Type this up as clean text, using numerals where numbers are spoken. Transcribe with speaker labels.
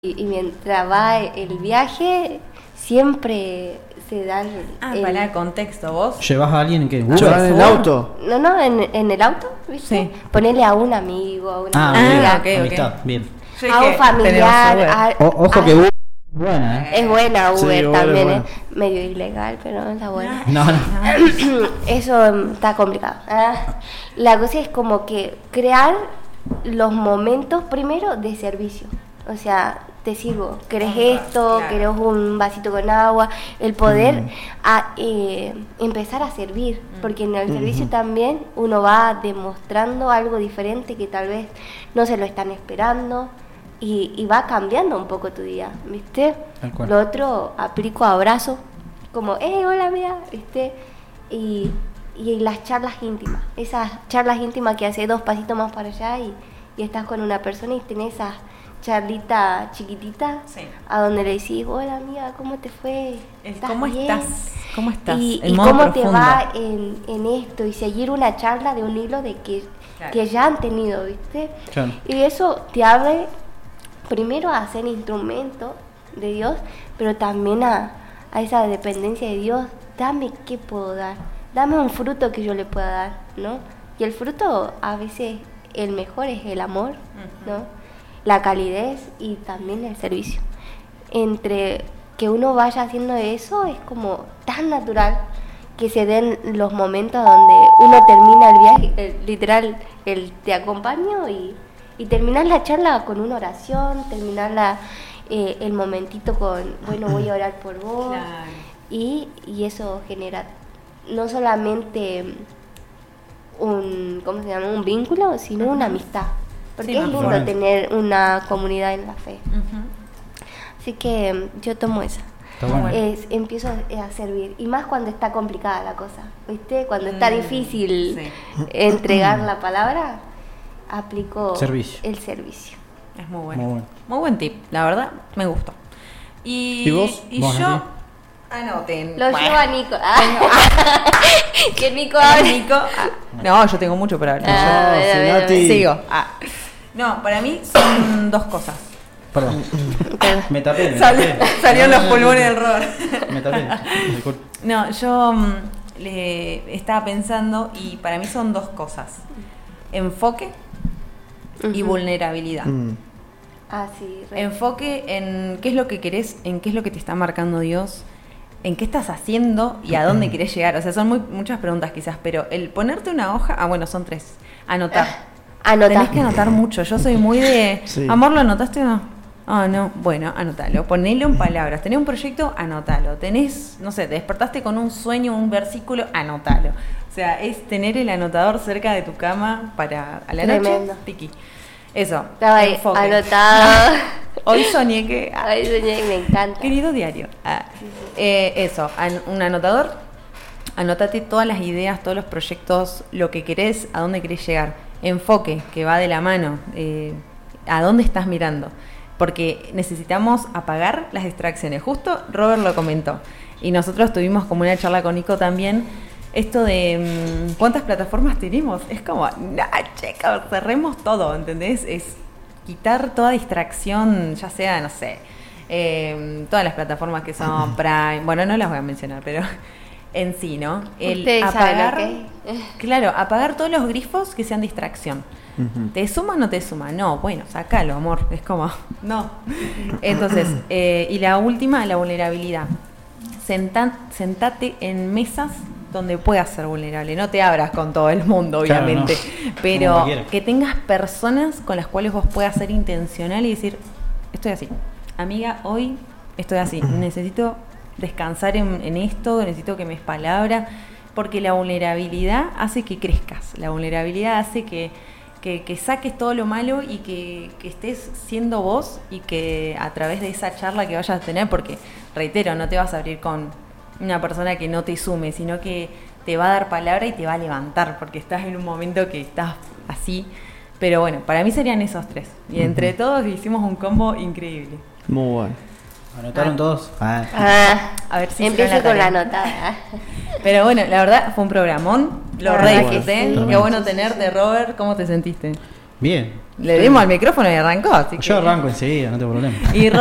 Speaker 1: y mientras va el viaje, siempre se dan...
Speaker 2: para contexto, ¿vos?
Speaker 3: ¿Llevas a alguien que
Speaker 4: ¿Llevan en el auto?
Speaker 1: No, en el auto, ¿viste?
Speaker 2: Sí.
Speaker 1: Ponele a un amigo, a una amiga,
Speaker 2: ok.
Speaker 3: amistad, bien.
Speaker 1: a un familiar.
Speaker 3: Ojo que Uber es buena,
Speaker 1: Es buena Uber,
Speaker 4: Sí, Uber
Speaker 1: también,
Speaker 4: es buena.
Speaker 1: medio ilegal, pero está buena.
Speaker 3: No.
Speaker 1: Eso está complicado. La cosa es como que crear los momentos primero de servicio. O sea, te sirvo, querés esto,
Speaker 2: claro.
Speaker 1: querés un vasito con agua, el poder empezar a servir, porque en el servicio también uno va demostrando algo diferente que tal vez no se lo están esperando y va cambiando un poco tu día, ¿viste?
Speaker 3: Tal cual.
Speaker 1: Lo otro, aplico abrazo, como, hola amiga, ¿viste? Y las charlas íntimas, esas charlas íntimas que haces 2 pasitos más para allá y estás con una persona y tenés esas charlita chiquitita,
Speaker 2: sí,
Speaker 1: a donde le decís, hola amiga, ¿cómo te fue?
Speaker 2: ¿Cómo
Speaker 1: bien?
Speaker 2: ¿Cómo estás?
Speaker 1: Y
Speaker 2: modo
Speaker 1: cómo
Speaker 2: profundo.
Speaker 1: te va en esto, y seguir una charla de un hilo de que ya han tenido, ¿viste?
Speaker 3: Claro.
Speaker 1: Y eso te abre primero a ser instrumento de Dios, pero también a esa dependencia de Dios. Dame qué puedo dar, dame un fruto que yo le pueda dar, ¿no? Y el fruto a veces el mejor es el amor, ¿no? La calidez y también el servicio. Entre que uno vaya haciendo eso es como tan natural que se den los momentos donde uno termina el viaje, literal, el te acompaño y terminar la charla con una oración, terminar el momentito con, bueno, voy a orar por vos.
Speaker 2: Claro.
Speaker 1: Y eso genera no solamente ¿cómo se llama? Un vínculo, sino una amistad. Porque
Speaker 2: Sí,
Speaker 1: es lindo
Speaker 3: bueno.
Speaker 1: tener una comunidad en la fe. Así que yo tomo esa.
Speaker 3: Está bueno.
Speaker 1: Empiezo a servir. Y más cuando está complicada la cosa, ¿viste? Cuando está difícil entregar la palabra, aplico
Speaker 3: Servicio.
Speaker 1: el servicio.
Speaker 2: Es muy bueno.
Speaker 3: Muy bueno.
Speaker 2: Muy buen tip, la verdad, me gustó.
Speaker 4: ¿Y vos?
Speaker 2: Y
Speaker 3: ¿Vos,
Speaker 2: yo...
Speaker 3: Nati?
Speaker 2: Anoten.
Speaker 1: Lo
Speaker 2: Bueno.
Speaker 1: llevo a Nico. Que Nico hable.
Speaker 2: Nico. No, yo tengo mucho para hablar.
Speaker 1: Ah,
Speaker 4: No,
Speaker 1: bueno,
Speaker 4: Nati.
Speaker 2: Sigo. No, para mí son 2 cosas.
Speaker 3: Perdón. Me tapé.
Speaker 2: Salieron los pulmones del Robert.
Speaker 3: Me tapé. Disculpe.
Speaker 2: No, yo le estaba pensando y para mí son 2 cosas. Enfoque y vulnerabilidad.
Speaker 1: Sí, re.
Speaker 2: Enfoque en qué es lo que querés, en qué es lo que te está marcando Dios, en qué estás haciendo y a dónde querés llegar. O sea, son muchas preguntas quizás, pero el ponerte una hoja, bueno, son 3. Anotar. Tenés que anotar mucho. Yo soy muy de,
Speaker 4: Sí.
Speaker 2: amor, ¿lo anotaste o no? Ah, no, bueno, anotalo, ponelo en palabras. Tenés un proyecto, anotalo. Tenés, no sé, te despertaste con un sueño, un versículo, anotalo. O sea, es tener el anotador cerca de tu cama para a la
Speaker 1: Tremendo.
Speaker 2: noche, tiki. Eso,
Speaker 1: Estaba ahí
Speaker 2: enfoque.
Speaker 1: anotado.
Speaker 2: Hoy soñé que...
Speaker 1: Ay, soñé, me encanta.
Speaker 2: Querido diario. Eso, un anotador. Anótate todas las ideas, todos los proyectos, lo que querés, a dónde querés llegar. Enfoque, que va de la mano. A dónde estás mirando. Porque necesitamos apagar las distracciones. Justo Robert lo comentó. Y nosotros tuvimos como una charla con Nico también. Esto de cuántas plataformas tenemos. Es como, chicos, cerremos todo, ¿entendés? Es quitar toda distracción, ya sea, no sé, todas las plataformas que son Prime, bueno, no las voy a mencionar, pero en sí, ¿no?
Speaker 1: Ustedes
Speaker 2: apagar,
Speaker 1: saben lo que
Speaker 2: claro, apagar todos los grifos que sean distracción. ¿Te suma o no te suma? No, bueno, sácalo, amor, es como, no. Entonces, y la última, la vulnerabilidad. Sentate en mesas donde puedas ser vulnerable. No te abras con todo el mundo,
Speaker 3: Claro,
Speaker 2: obviamente,
Speaker 3: no.
Speaker 2: pero
Speaker 3: Como cualquiera.
Speaker 2: que tengas personas con las cuales vos puedas ser intencional y decir, estoy así. Amiga, hoy estoy así. Necesito descansar en esto, necesito que me des palabra, porque la vulnerabilidad hace que crezcas. La vulnerabilidad hace que saques todo lo malo y que estés siendo vos y que a través de esa charla que vayas a tener, porque, reitero, no te vas a abrir con una persona que no te sume, sino que te va a dar palabra y te va a levantar, porque estás en un momento que estás así. Pero bueno, para mí serían esos 3. Y entre todos hicimos un combo increíble.
Speaker 4: Muy bueno.
Speaker 3: ¿Anotaron todos?
Speaker 2: A ver si
Speaker 1: empiezo
Speaker 2: hicieron
Speaker 1: con
Speaker 2: la
Speaker 1: la
Speaker 2: tarea.
Speaker 1: anotada.
Speaker 2: Pero bueno, la verdad fue un programón. Lo
Speaker 1: La
Speaker 2: re
Speaker 1: verdad que
Speaker 2: disfruté.
Speaker 1: sí.
Speaker 2: Qué bueno tenerte, Robert. ¿Cómo te sentiste?
Speaker 3: Bien.
Speaker 2: Le dimos al micrófono y arrancó. Así
Speaker 3: Yo
Speaker 2: que-
Speaker 3: arranco enseguida, no tengo problema.
Speaker 2: Y